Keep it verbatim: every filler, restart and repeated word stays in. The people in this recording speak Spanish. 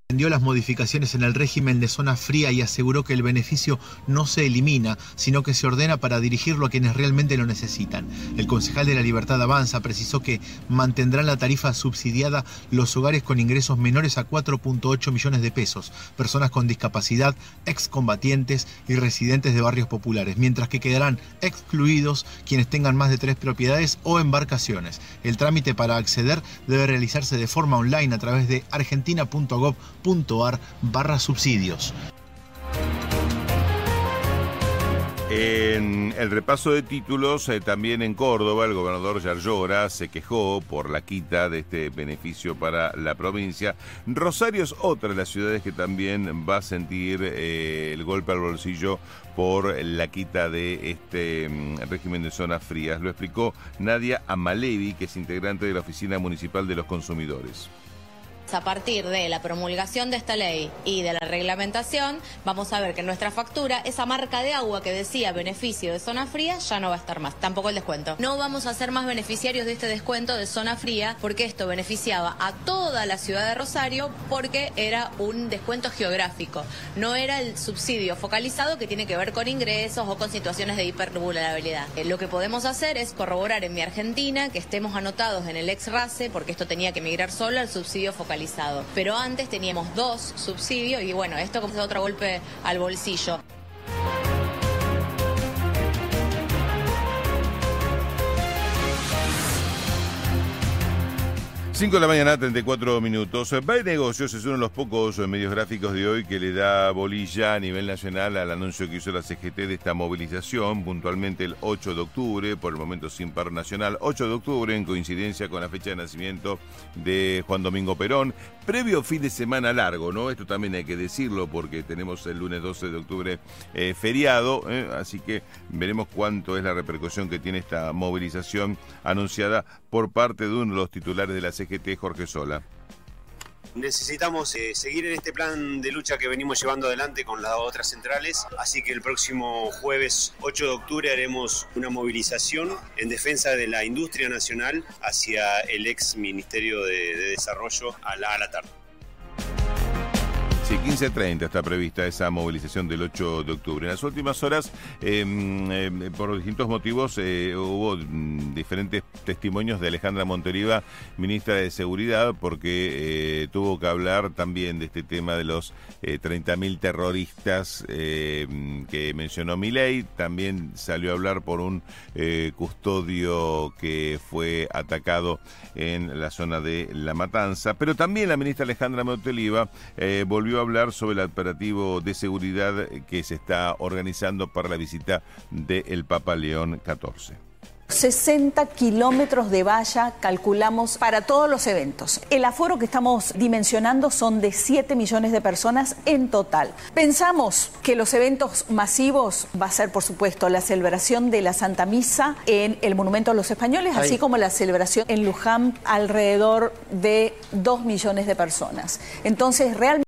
Defendió las modificaciones en el régimen de zona fría y aseguró que el beneficio no se elimina, sino que se ordena para dirigirlo a quienes realmente lo necesitan. El concejal de La Libertad Avanza precisó que mantendrán la tarifa subsidiada los hogares con ingresos menores a cuatro punto ocho millones de pesos, personas con discapacidad, excombatientes y residentes de barrios populares, mientras que quedarán excluidos quienes tengan más de tres propiedades o embarcaciones. El trámite para acceder debe realizarse de forma online a través de argentina punto gov punto ar barra subsidios. En el repaso de títulos, eh, también en Córdoba, el gobernador Yarlora se quejó por la quita de este beneficio para la provincia. Rosario es otra de las ciudades que también va a sentir eh, el golpe al bolsillo por la quita de este mm, régimen de zonas frías. Lo explicó Nadia Amalevi, que es integrante de la Oficina Municipal de los Consumidores. A partir de la promulgación de esta ley y de la reglamentación, vamos a ver que en nuestra factura, esa marca de agua que decía beneficio de zona fría, ya no va a estar más, tampoco el descuento. No vamos a ser más beneficiarios de este descuento de zona fría, porque esto beneficiaba a toda la ciudad de Rosario, porque era un descuento geográfico, no era el subsidio focalizado que tiene que ver con ingresos o con situaciones de hipervulnerabilidad. Eh, lo que podemos hacer es corroborar en Mi Argentina que estemos anotados en el ex RACE, porque esto tenía que migrar solo al subsidio focalizado. Pero antes teníamos dos subsidios y bueno, esto como es otro golpe al bolsillo. cinco de la mañana, treinta y cuatro minutos. By Negocios es uno de los pocos medios gráficos de hoy que le da bolilla a nivel nacional al anuncio que hizo la C G T de esta movilización, puntualmente el ocho de octubre, por el momento sin paro nacional, ocho de octubre, en coincidencia con la fecha de nacimiento de Juan Domingo Perón, previo fin de semana largo, ¿no? Esto también hay que decirlo porque tenemos el lunes doce de octubre eh, feriado, ¿eh? Así que veremos cuánto es la repercusión que tiene esta movilización anunciada por parte de uno de los titulares de la C G T, Jorge Sola. Necesitamos eh, seguir en este plan de lucha que venimos llevando adelante con las otras centrales, así que el próximo jueves ocho de octubre haremos una movilización en defensa de la industria nacional hacia el ex Ministerio de, de Desarrollo a la, a la tarde. Sí, quince treinta está prevista esa movilización del ocho de octubre. En las últimas horas, eh, eh, por distintos motivos, eh, hubo mm, diferentes testimonios de Alejandra Monteriva, ministra de Seguridad, porque eh, tuvo que hablar también de este tema de los eh, treinta mil terroristas eh, que mencionó Milei. También salió a hablar por un eh, custodio que fue atacado en la zona de La Matanza. Pero también la ministra Alejandra Monteriva eh, volvió a hablar sobre el operativo de seguridad que se está organizando para la visita del Papa León catorce. sesenta kilómetros de valla calculamos para todos los eventos. El aforo que estamos dimensionando son de siete millones de personas en total. Pensamos que los eventos masivos va a ser, por supuesto, la celebración de la Santa Misa en el Monumento a los Españoles, Ahí. así como la celebración en Luján, alrededor de dos millones de personas. Entonces, realmente